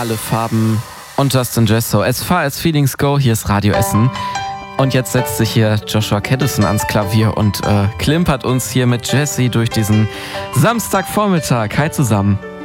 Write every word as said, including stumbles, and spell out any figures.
alle Farben und Justin Jesso. As far as feelings go, hier ist Radio Essen. Und jetzt setzt sich hier Joshua Caddison ans Klavier und äh, klimpert uns hier mit Jessie durch diesen Samstagvormittag. Hi zusammen.